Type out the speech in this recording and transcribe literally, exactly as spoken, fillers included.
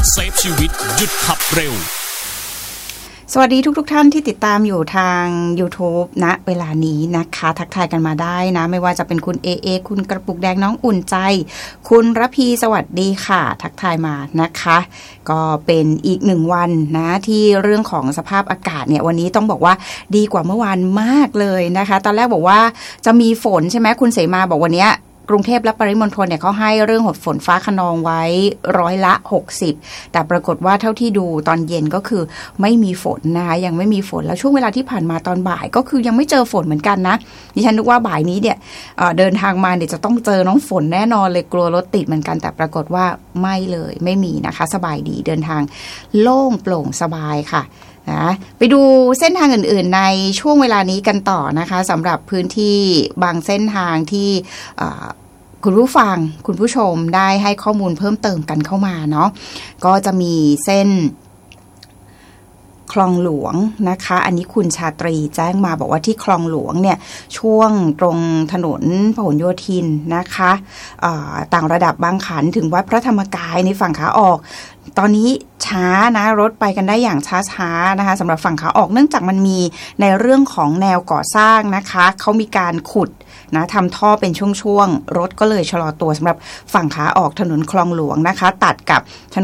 เซฟชีวิตหยุดขับเร็วสวัสดีทุกๆ ท, ท่านที่ติดตามอยู่ทาง YouTube ณเวลานี้นะคะทักทายกันมาได้นะไม่ว่าจะเป็นคุณเอเอคุณกระปุกแดงน้องอุ่นใจคุณระพีสวัสดีค่ะทักทายมานะคะก็เป็นอีกหนึ่งวันนะที่เรื่องของสภาพอากาศเนี่ยวันนี้ต้องบอกว่าดีกว่าเมื่อวานมากเลยนะคะตอนแรกบอกว่าจะมีฝนใช่ไหมคุณเสมาบอกวันนี้กรุงเทพและปริมณฑลเนี่ยเขาให้เรื่องของฝนฟ้าคะนองไว้ร้อยละหกสิบแต่ปรากฏว่าเท่าที่ดูตอนเย็นก็คือไม่มีฝนนะคะยังไม่มีฝนแล้วช่วงเวลาที่ผ่านมาตอนบ่ายก็คือยังไม่เจอฝนเหมือนกันนะดิฉันนึกว่าบ่ายนี้เนี่ย เอ่อ เดินทางมาเนี่ยจะต้องเจอน้องฝนแน่นอนเลยกลัวรถติดเหมือนกันแต่ปรากฏว่าไม่เลยไม่มีนะคะสบายดีเดินทางโล่งโปร่งสบายค่ะนะไปดูเส้นทางอื่นๆในช่วงเวลานี้กันต่อนะคะสำหรับพื้นที่บางเส้นทางที่คุณผู้ฟังคุณผู้ชมได้ให้ข้อมูลเพิ่มเติมกันเข้ามาเนาะก็จะมีเส้นคลองหลวงนะคะอันนี้คุณชาตรีแจ้งมาบอกว่าที่คลองหลวงเนี่ยช่วงตรงถนนพหลโยธินนะคะต่างระดับบางขันถึงวัดพระธรรมกายในฝั่งขาออกตอนนี้ช้านะรถไปกันได้อย่างช้าๆนะคะสำหรับฝั่งขาออกเนื่องจากมันมีในเรื่องของแนวก่อสร้างนะคะเขามีการขุดนะทำท่อเป็นช่วงๆรถก็เลยชะลอตัวสำหรับฝั่งขาออกถนนคลองหลวงนะคะตัดกับ